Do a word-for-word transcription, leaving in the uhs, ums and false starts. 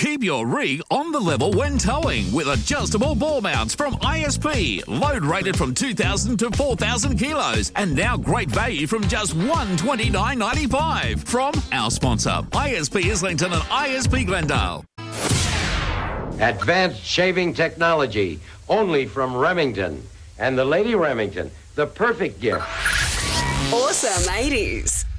Keep your rig on the level when towing with adjustable ball mounts from I S P. Load rated from two thousand to four thousand kilos. And now great value from just one hundred twenty-nine dollars ninety-five from our sponsor, I S P Islington and I S P Glendale. Advanced shaving technology, only from Remington. And the Lady Remington, the perfect gift. Awesome eighties.